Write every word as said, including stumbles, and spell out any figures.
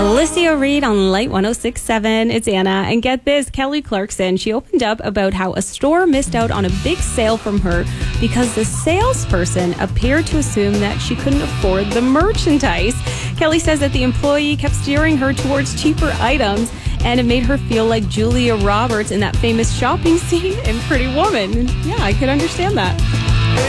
Alicia Reed on Light one oh six point seven. It's Anna. And get this, Kelly Clarkson, she opened up about how a store missed out on a big sale from her because the salesperson appeared to assume that she couldn't afford the merchandise. Kelly says that the employee kept steering her towards cheaper items, and it made her feel like Julia Roberts in that famous shopping scene in Pretty Woman. Yeah, I could understand that.